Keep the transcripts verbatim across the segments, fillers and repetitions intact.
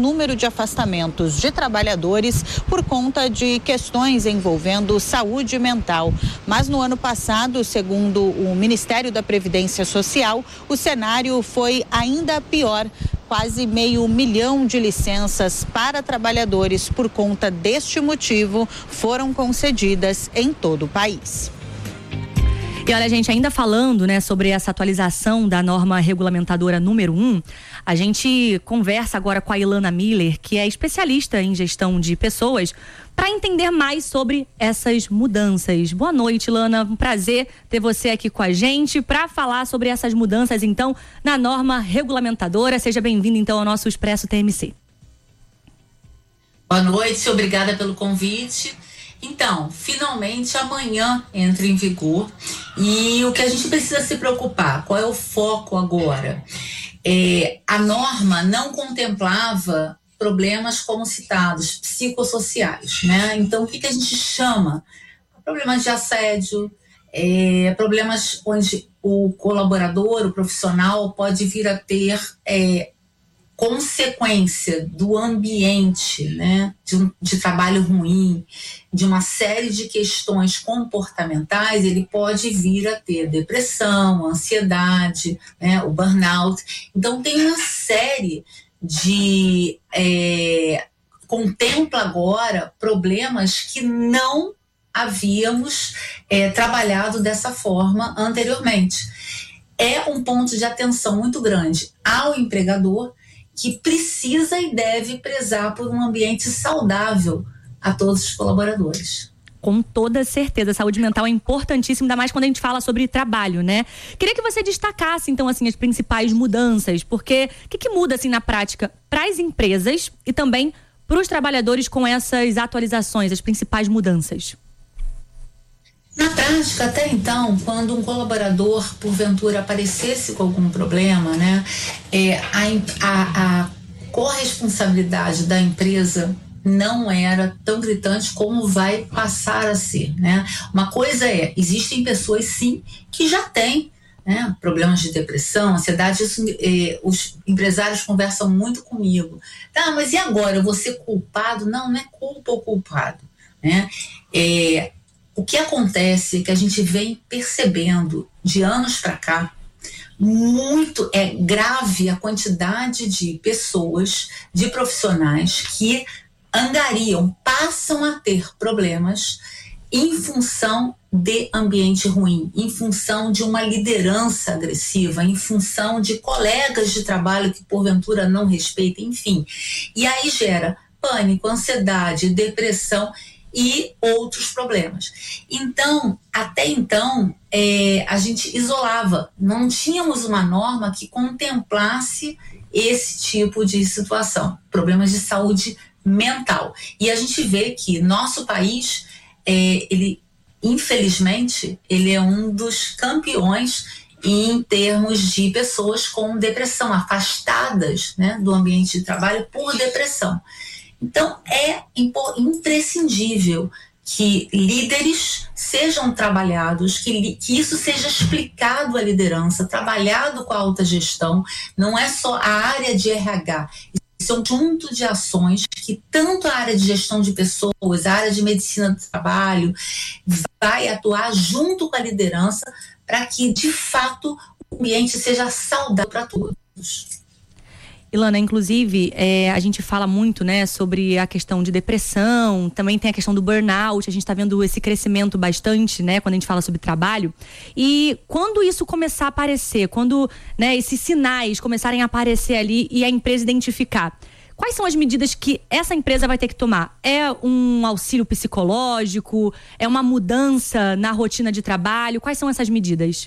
número de afastamentos de trabalhadores por conta de questões envolvendo saúde mental. Mas no ano passado, segundo o Ministério da Previdência Social, o cenário foi ainda pior. Quase meio milhão de licenças para trabalhadores por conta deste motivo foram concedidas em todo o país. E olha, gente, ainda falando, né, sobre essa atualização da norma regulamentadora número um, a gente conversa agora com a Ilana Miller, que é especialista em gestão de pessoas, para entender mais sobre essas mudanças. Boa noite, Ilana. Um prazer ter você aqui com a gente para falar sobre essas mudanças, então, na norma regulamentadora. Seja bem-vindo, então, ao nosso Expresso T M C. Boa noite, obrigada pelo convite. Então, finalmente amanhã entra em vigor e o que a gente precisa se preocupar, qual é o foco agora? É, a norma não contemplava problemas como citados, psicossociais, né? Então, o que, que a gente chama? Problemas de assédio, é, problemas onde o colaborador, o profissional pode vir a ter é, consequência do ambiente, né, de, um, de trabalho ruim, de uma série de questões comportamentais, ele pode vir a ter depressão, ansiedade, né, o burnout. Então tem uma série de é, contempla agora problemas que não havíamos é, trabalhado dessa forma anteriormente. É um ponto de atenção muito grande ao empregador, que precisa e deve prezar por um ambiente saudável a todos os colaboradores. Com toda certeza, a saúde mental é importantíssima, ainda mais quando a gente fala sobre trabalho, né? Queria que você destacasse, então, assim, as principais mudanças, porque o que, que muda, assim, na prática para as empresas e também para os trabalhadores com essas atualizações, as principais mudanças? Na prática, até então, quando um colaborador, porventura, aparecesse com algum problema, né, é, a, a, a corresponsabilidade da empresa não era tão gritante como vai passar a ser, né? Uma coisa é, existem pessoas, sim, que já têm, né, problemas de depressão, ansiedade, isso, eh, os empresários conversam muito comigo. Tá, mas e agora, eu vou ser culpado? Não, não é culpa ou culpado, né? É... O que acontece é que a gente vem percebendo de anos para cá, muito é grave a quantidade de pessoas, de profissionais que angariam, passam a ter problemas em função de ambiente ruim, em função de uma liderança agressiva, em função de colegas de trabalho que porventura não respeitam, enfim. E aí gera pânico, ansiedade, depressão e outros problemas. Então, até então, é, a gente isolava, não tínhamos uma norma que contemplasse esse tipo de situação, problemas de saúde mental. E a gente vê que nosso país, é, ele, infelizmente, ele é um dos campeões em termos de pessoas com depressão, afastadas, né, do ambiente de trabalho por depressão. Então, é imprescindível que líderes sejam trabalhados, que, que isso seja explicado à liderança, trabalhado com a alta gestão, não é só a área de R H, isso é um conjunto de ações que tanto a área de gestão de pessoas, a área de medicina do trabalho, vai atuar junto com a liderança para que, de fato, o ambiente seja saudável para todos. Ilana, inclusive, é, a gente fala muito, né, sobre a questão de depressão, também tem a questão do burnout, a gente está vendo esse crescimento bastante, né, quando a gente fala sobre trabalho. E quando isso começar a aparecer, quando, né, esses sinais começarem a aparecer ali e a empresa identificar, quais são as medidas que essa empresa vai ter que tomar? É um auxílio psicológico? É uma mudança na rotina de trabalho? Quais são essas medidas?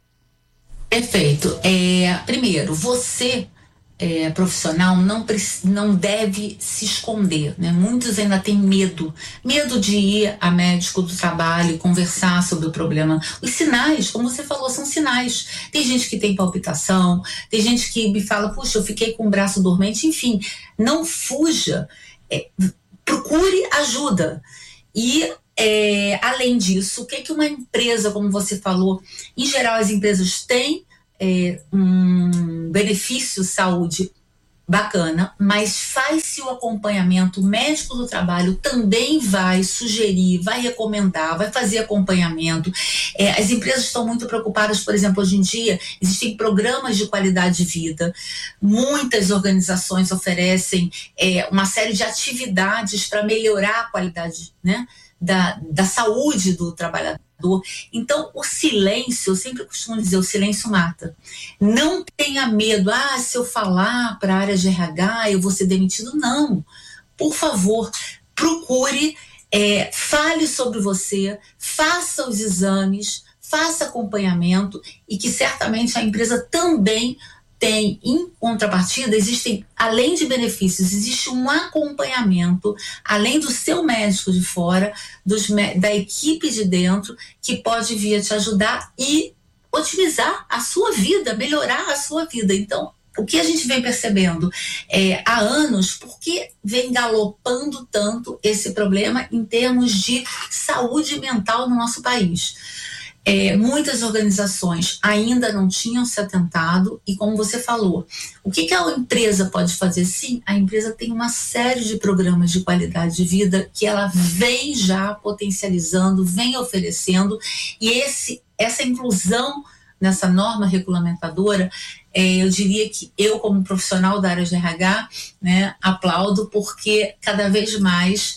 Perfeito. É, primeiro, você... É, profissional não, não deve se esconder, né? Muitos ainda têm medo, medo de ir a médico do trabalho, conversar sobre o problema. Os sinais, como você falou, são sinais. Tem gente que tem palpitação, tem gente que me fala, puxa, eu fiquei com o braço dormente, enfim, não fuja, é, procure ajuda. E é, além disso, o que, que uma empresa, como você falou, em geral as empresas têm É, um benefício saúde bacana, mas faz-se o acompanhamento. O médico do trabalho também vai sugerir, vai recomendar, vai fazer acompanhamento. É, as empresas estão muito preocupadas, por exemplo, hoje em dia existem programas de qualidade de vida. Muitas organizações oferecem é, uma série de atividades para melhorar a qualidade, né, da, da saúde do trabalhador. Então, o silêncio, eu sempre costumo dizer, o silêncio mata. Não tenha medo, ah, se eu falar para a área de R H, eu vou ser demitido. Não. Por favor, procure, é, fale sobre você, faça os exames, faça acompanhamento e que certamente a empresa também tem, em contrapartida, existem, além de benefícios, existe um acompanhamento, além do seu médico de fora, dos, da equipe de dentro, que pode vir a te ajudar e otimizar a sua vida, melhorar a sua vida. Então, o que a gente vem percebendo é, há anos, por que vem galopando tanto esse problema em termos de saúde mental no nosso país? É, muitas organizações ainda não tinham se atentado e, como você falou, o que, que a empresa pode fazer? Sim, a empresa tem uma série de programas de qualidade de vida que ela vem já potencializando, vem oferecendo, e esse, essa inclusão nessa norma regulamentadora, é, eu diria que eu, como profissional da área de R H, né, aplaudo, porque cada vez mais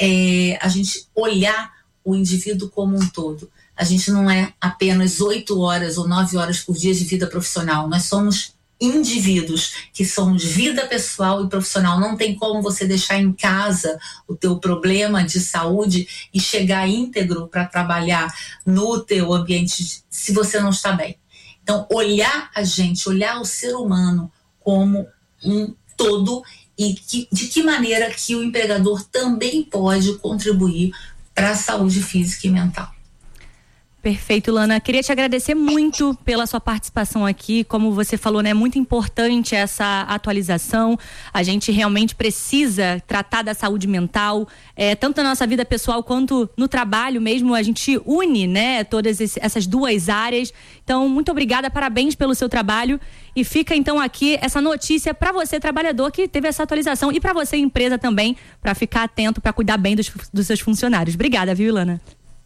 é, a gente olhar o indivíduo como um todo. A gente não é apenas oito horas ou nove horas por dia de vida profissional. Nós somos indivíduos que somos vida pessoal e profissional. Não tem como você deixar em casa o teu problema de saúde e chegar íntegro para trabalhar no teu ambiente se você não está bem. Então, olhar a gente, olhar o ser humano como um todo e que, de que maneira que o empregador também pode contribuir para a saúde física e mental. Perfeito, Lana. Queria te agradecer muito pela sua participação aqui. Como você falou, né, é muito importante essa atualização. A gente realmente precisa tratar da saúde mental, é, tanto na nossa vida pessoal quanto no trabalho mesmo. A gente une, né, todas essas duas áreas. Então, muito obrigada, parabéns pelo seu trabalho. E fica então aqui essa notícia para você, trabalhador, que teve essa atualização, e para você, empresa, também, para ficar atento, para cuidar bem dos, dos seus funcionários. Obrigada, viu, Lana?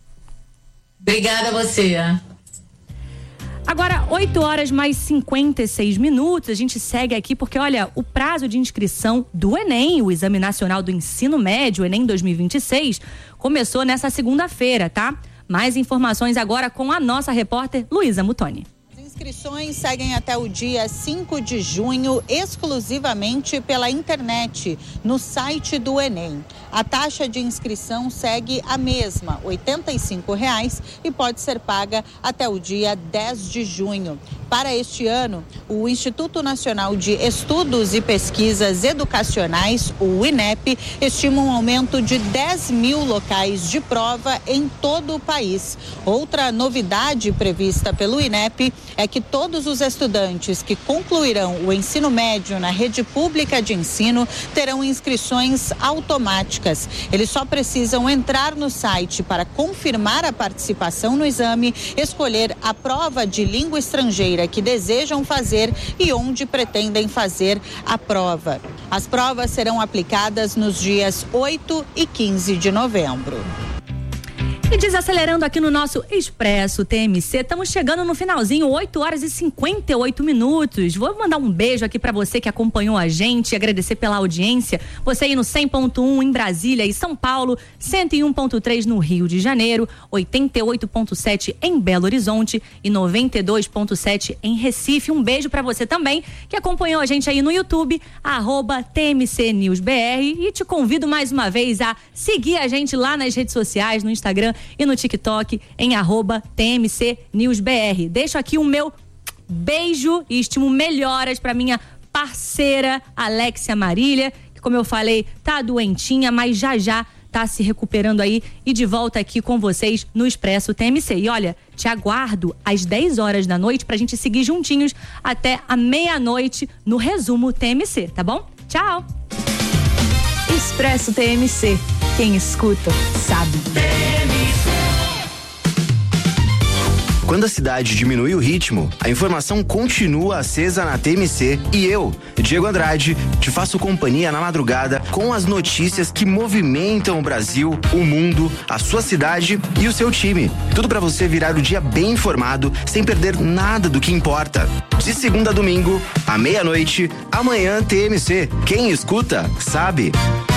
Obrigada a você. Agora, oito horas mais cinquenta e seis minutos, a gente segue aqui porque, olha, o prazo de inscrição do Enem, o Exame Nacional do Ensino Médio, Enem dois mil e vinte e seis, começou nessa segunda-feira, tá? Mais informações agora com a nossa repórter Luísa Mutoni. Inscrições seguem até o dia cinco de junho, exclusivamente pela internet, no site do Enem. A taxa de inscrição segue a mesma, oitenta e cinco reais, e pode ser paga até o dia dez de junho. Para este ano, o Instituto Nacional de Estudos e Pesquisas Educacionais, o INEP, estima um aumento de dez mil locais de prova em todo o país. Outra novidade prevista pelo INEP é que todos os estudantes que concluirão o ensino médio na rede pública de ensino terão inscrições automáticas. Eles só precisam entrar no site para confirmar a participação no exame, escolher a prova de língua estrangeira que desejam fazer e onde pretendem fazer a prova. As provas serão aplicadas nos dias oito e quinze de novembro. E desacelerando aqui no nosso Expresso T M C, estamos chegando no finalzinho, oito horas e cinquenta e oito minutos. Vou mandar um beijo aqui para você que acompanhou a gente, agradecer pela audiência. Você aí no cem ponto um em Brasília e São Paulo, cento e um ponto três no Rio de Janeiro, oitenta e oito ponto sete em Belo Horizonte e noventa e dois ponto sete em Recife. Um beijo para você também que acompanhou a gente aí no YouTube, arroba T M C News B R, e te convido mais uma vez a seguir a gente lá nas redes sociais, no Instagram e no TikTok em arroba T M C News B R. Deixo aqui o meu beijo e estimo melhoras para minha parceira Alexia Marília, que, como eu falei, tá doentinha, mas já já tá se recuperando aí e de volta aqui com vocês no Expresso T M C. E olha, te aguardo às dez horas da noite pra gente seguir juntinhos até a meia-noite no Resumo T M C, tá bom? Tchau! Expresso T M C. Quem escuta, sabe. Quando a cidade diminui o ritmo, a informação continua acesa na T M C e eu, Diego Andrade, te faço companhia na madrugada com as notícias que movimentam o Brasil, o mundo, a sua cidade e o seu time. Tudo para você virar o dia bem informado, sem perder nada do que importa. De segunda a domingo, à meia-noite, amanhã T M C. Quem escuta, sabe.